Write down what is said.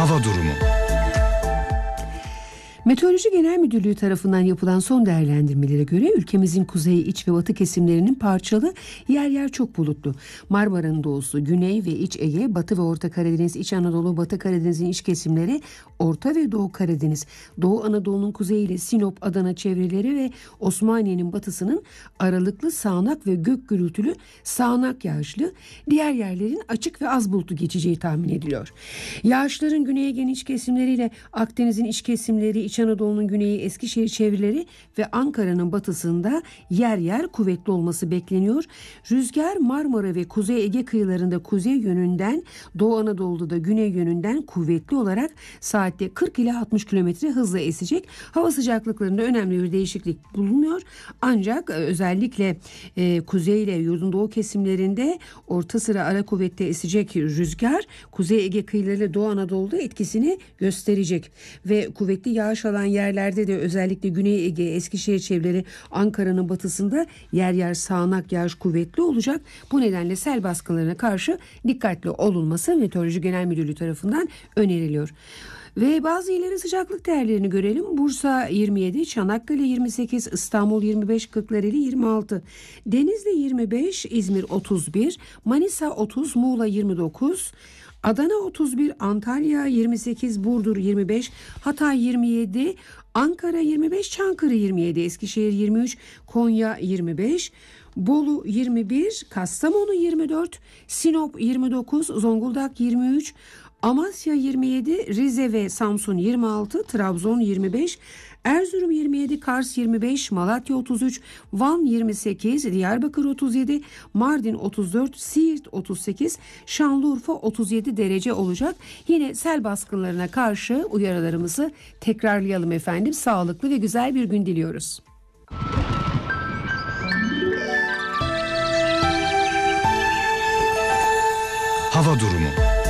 Hava durumu. Meteoroloji Genel Müdürlüğü tarafından yapılan son değerlendirmelere göre ülkemizin kuzey, iç ve batı kesimlerinin parçalı, yer yer çok bulutlu. Marmara'nın doğusu, güney ve iç Ege, batı ve orta Karadeniz, iç Anadolu, batı Karadeniz'in iç kesimleri, orta ve doğu Karadeniz, Doğu Anadolu'nun kuzeyiyle Sinop, Adana çevreleri ve Osmaniye'nin batısının aralıklı sağanak ve gök gürültülü sağanak yağışlı, diğer yerlerin açık ve az bulutlu geçeceği tahmin ediliyor. Yağışların Güney Ege'nin iç kesimleriyle Akdeniz'in iç kesimleri, İç Anadolu'nun güneyi, Eskişehir çevreleri ve Ankara'nın batısında yer yer kuvvetli olması bekleniyor. Rüzgar Marmara ve Kuzey Ege kıyılarında kuzey yönünden, Doğu Anadolu'da da güney yönünden kuvvetli olarak saatte 40 ila 60 kilometre hızla esecek. Hava sıcaklıklarında önemli bir değişiklik bulunmuyor. Ancak özellikle kuzey ile yurdun doğu kesimlerinde orta sıra ara kuvvette esecek rüzgar Kuzey Ege kıyılarıyla Doğu Anadolu'da etkisini gösterecek ve kuvvetli yağış alan yerlerde de özellikle Güney Ege, Eskişehir çevreleri, Ankara'nın batısında yer yer sağanak yağış kuvvetli olacak. Bu nedenle sel baskınlarına karşı dikkatli olunması Meteoroloji Genel Müdürlüğü tarafından öneriliyor. Ve bazı illerin sıcaklık değerlerini görelim. Bursa 27, Çanakkale 28, İstanbul 25, Kırklareli 26, Denizli 25, İzmir 31, Manisa 30, Muğla 29, Adana 31, Antalya 28, Burdur 25, Hatay 27, Ankara 25, Çankırı 27, Eskişehir 23, Konya 25, Bolu 21, Kastamonu 24, Sinop 29, Zonguldak 23, Amasya 27, Rize ve Samsun 26, Trabzon 25, Erzurum 27, Kars 25, Malatya 33, Van 28, Diyarbakır 37, Mardin 34, Siirt 38, Şanlıurfa 37 derece olacak. Yine sel baskınlarına karşı uyarılarımızı tekrarlayalım efendim. Sağlıklı ve güzel bir gün diliyoruz. Hava durumu.